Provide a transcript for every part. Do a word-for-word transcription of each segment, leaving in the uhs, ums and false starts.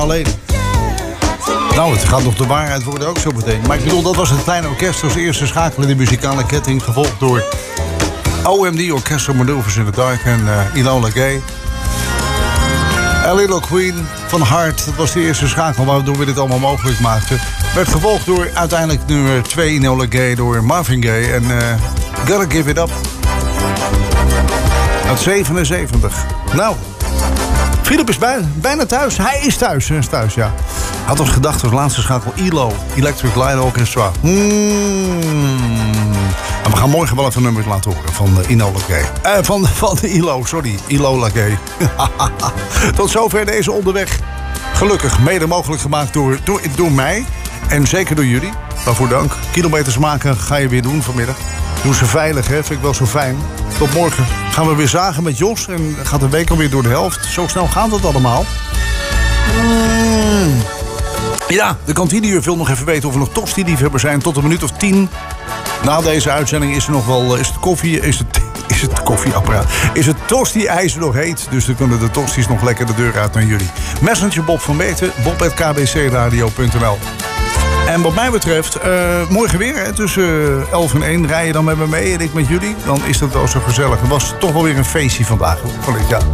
alleen. Nou, het gaat nog de waarheid worden ook zo meteen. Maar ik bedoel, dat was het kleine orkest als eerste schakel in de muzikale ketting. Gevolgd door O M D, Orchestral Maneuvers in the Dark en uh, Enola Gay. A Little Queen van Heart, dat was de eerste schakel waardoor we dit allemaal mogelijk maakten. Werd gevolgd door uiteindelijk nummer twee Enola Gay door Marvin Gaye en uh, Gotta Give It Up. Uit zevenenzeventig. Nou, Philip is bijna, bijna thuis. Hij is thuis. Hij is thuis, ja. Had ons gedacht als laatste schakel E L O, Electric Light Orchestra. Hmm. En we gaan morgen wel even nummers laten horen van de Enola Gay. Eh, van, van de E L O, sorry. Enola Gay. Tot zover deze onderweg. Gelukkig mede mogelijk gemaakt door, door, door mij. En zeker door jullie. Waarvoor dank. Kilometers maken ga je weer doen vanmiddag. Doe ze veilig, hè? Vind ik wel zo fijn. Tot morgen gaan we weer zagen met Jos. En gaat de week alweer door de helft. Zo snel gaat het allemaal. Mm. Ja, de kantineuur wil nog even weten of we nog tosti-liefhebber zijn. Tot een minuut of tien. Na deze uitzending is er nog wel... Is het koffie... Is het, is het koffieapparaat... Is het tosti-ijzer nog heet. Dus dan kunnen de tosties nog lekker de deur uit naar jullie. Messenger Bob van Meten. bob at k b c radio punt n l. En wat mij betreft, uh, morgen weer, hè, tussen elf en één rij je dan met me mee en ik met jullie. Dan is dat wel zo gezellig. Het was toch wel weer een feestje vandaag, van dit jaar.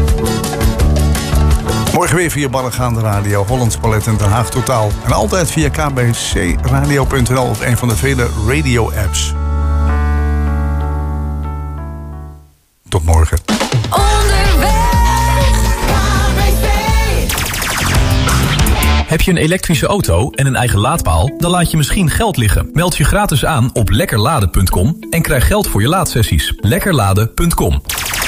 Morgen weer via Ballengaande Radio, Hollands Palet en Den Haag Totaal. En altijd via k b c radio punt n l of een van de vele radio-apps. Tot morgen. Heb je een elektrische auto en een eigen laadpaal? Dan laat je misschien geld liggen. Meld je gratis aan op lekkerladen punt com en krijg geld voor je laadsessies. lekkerladen punt com.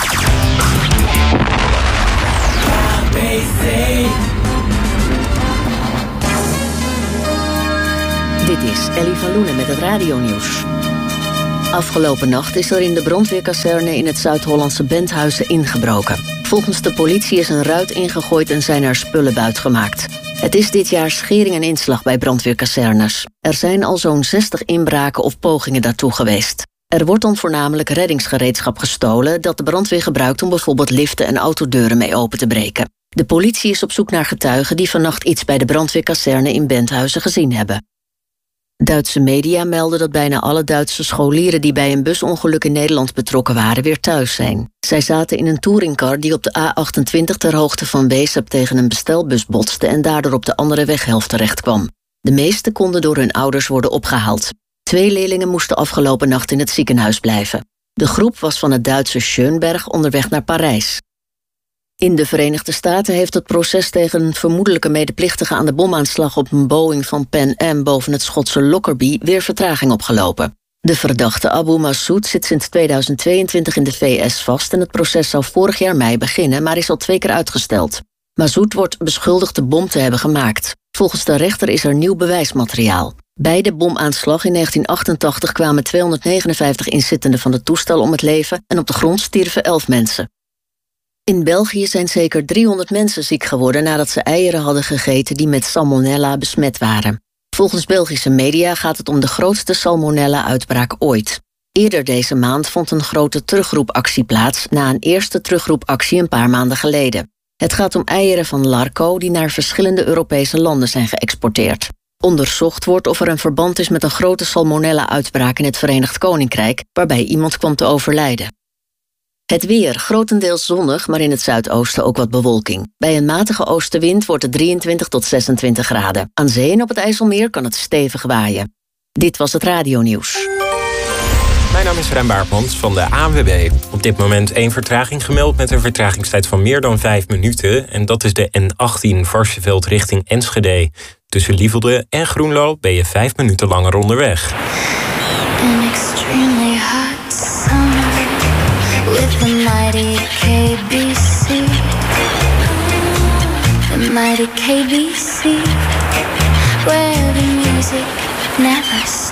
Dit is Ellie van Loenen met het radionieuws. Afgelopen nacht is er in de brandweerkazerne in het Zuid-Hollandse Benthuizen ingebroken. Volgens de politie is een ruit ingegooid en zijn er spullen buitgemaakt. Het is dit jaar schering en inslag bij brandweerkazernes. Er zijn al zo'n zestig inbraken of pogingen daartoe geweest. Er wordt dan voornamelijk reddingsgereedschap gestolen dat de brandweer gebruikt om bijvoorbeeld liften en autodeuren mee open te breken. De politie is op zoek naar getuigen die vannacht iets bij de brandweerkazerne in Benthuizen gezien hebben. Duitse media melden dat bijna alle Duitse scholieren die bij een busongeluk in Nederland betrokken waren weer thuis zijn. Zij zaten in een touringcar die op de A achtentwintig ter hoogte van Weesp tegen een bestelbus botste en daardoor op de andere weghelft terecht kwam. De meeste konden door hun ouders worden opgehaald. Twee leerlingen moesten afgelopen nacht in het ziekenhuis blijven. De groep was van het Duitse Schönberg onderweg naar Parijs. In de Verenigde Staten heeft het proces tegen een vermoedelijke medeplichtige aan de bomaanslag op een Boeing van Pan Am boven het Schotse Lockerbie weer vertraging opgelopen. De verdachte Abu Massoud zit sinds tweeduizend tweeëntwintig in de V S vast en het proces zou vorig jaar mei beginnen, maar is al twee keer uitgesteld. Massoud wordt beschuldigd de bom te hebben gemaakt. Volgens de rechter is er nieuw bewijsmateriaal. Bij de bomaanslag in negentien achtentachtig kwamen tweehonderdnegenenvijftig inzittenden van het toestel om het leven en op de grond stierven elf mensen. In België zijn zeker driehonderd mensen ziek geworden nadat ze eieren hadden gegeten die met salmonella besmet waren. Volgens Belgische media gaat het om de grootste salmonella-uitbraak ooit. Eerder deze maand vond een grote terugroepactie plaats na een eerste terugroepactie een paar maanden geleden. Het gaat om eieren van Larco die naar verschillende Europese landen zijn geëxporteerd. Onderzocht wordt of er een verband is met een grote salmonella-uitbraak in het Verenigd Koninkrijk, waarbij iemand kwam te overlijden. Het weer, grotendeels zonnig, maar in het zuidoosten ook wat bewolking. Bij een matige oostenwind wordt het drieëntwintig tot zesentwintig graden. Aan zee en op het IJsselmeer kan het stevig waaien. Dit was het radionieuws. Mijn naam is Rem Baartmans van de A N W B. Op dit moment één vertraging gemeld met een vertragingstijd van meer dan vijf minuten. En dat is de N achttien Varsseveld richting Enschede. Tussen Lievelde en Groenlo ben je vijf minuten langer onderweg. An extremely hot summer with the mighty K B C. The mighty K B C, where the music never stops.